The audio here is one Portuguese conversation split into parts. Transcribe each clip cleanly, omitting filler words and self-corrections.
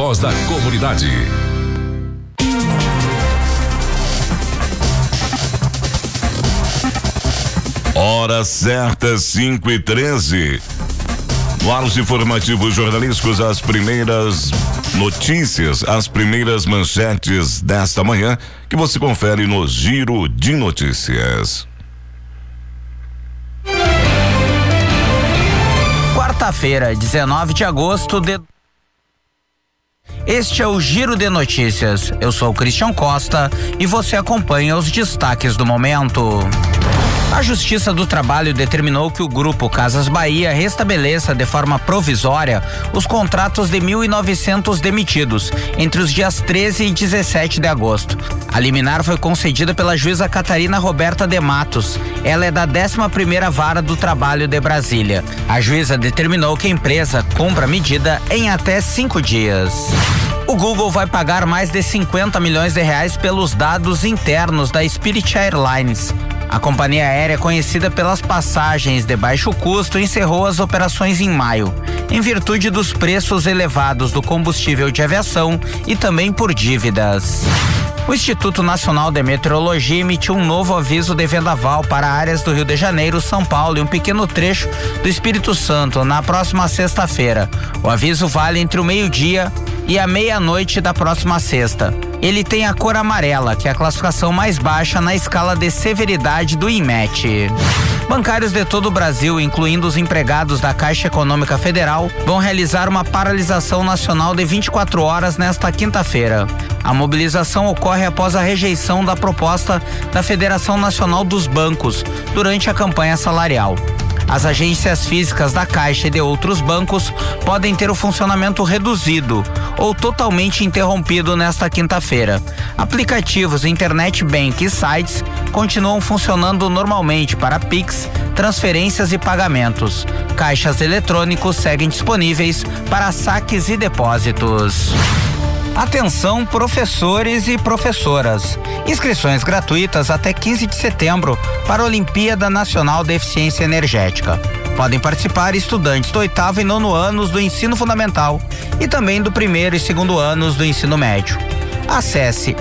voz da comunidade. Hora certa, 5:13. No ar, os informativos jornalísticos, as primeiras notícias, as primeiras manchetes desta manhã, que você confere no Giro de Notícias. Quarta-feira, 19 de agosto de... Este é o Giro de Notícias. Eu sou o Christian Costa e você acompanha os destaques do momento. A Justiça do Trabalho determinou que o Grupo Casas Bahia restabeleça de forma provisória os contratos de 1.900 demitidos entre os dias 13 e 17 de agosto. A liminar foi concedida pela juíza Catarina Roberta de Matos. Ela é da 11ª Vara do Trabalho de Brasília. A juíza determinou que a empresa cumpra a medida em até 5 dias. O Google vai pagar mais de 50 milhões de reais pelos dados internos da Spirit Airlines. A companhia aérea, conhecida pelas passagens de baixo custo, encerrou as operações em maio, em virtude dos preços elevados do combustível de aviação e também por dívidas. O Instituto Nacional de Meteorologia emitiu um novo aviso de vendaval para áreas do Rio de Janeiro, São Paulo e um pequeno trecho do Espírito Santo na próxima sexta-feira. O aviso vale entre o meio-dia e a meia-noite da próxima sexta. Ele tem a cor amarela, que é a classificação mais baixa na escala de severidade do INMET. Bancários de todo o Brasil, incluindo os empregados da Caixa Econômica Federal, vão realizar uma paralisação nacional de 24 horas nesta quinta-feira. A mobilização ocorre após a rejeição da proposta da Federação Nacional dos Bancos durante a campanha salarial. As agências físicas da Caixa e de outros bancos podem ter o funcionamento reduzido ou totalmente interrompido nesta quinta-feira. Aplicativos, internet bank e sites continuam funcionando normalmente para Pix, transferências e pagamentos. Caixas eletrônicos seguem disponíveis para saques e depósitos. Atenção, professores e professoras. Inscrições gratuitas até 15 de setembro para a Olimpíada Nacional de Eficiência Energética. Podem participar estudantes do 8º e 9º anos do ensino fundamental e também do 1º e 2º anos do ensino médio. Acesse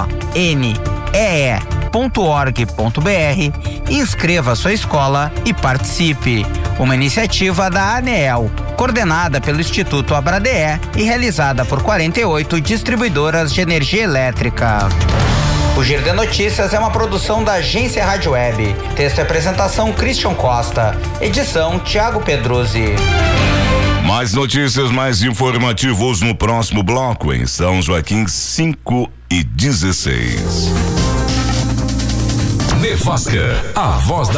onee.org.br, inscreva sua escola e participe. Uma iniciativa da ANEEL, coordenada pelo Instituto Abradeé e realizada por 48 distribuidoras de energia elétrica. O Giro de Notícias é uma produção da Agência Rádio Web. Texto e apresentação Christian Costa. Edição Thiago Pedruzzi. Mais notícias, mais informativos no próximo bloco em São Joaquim, 5:16. Nevasca, a voz da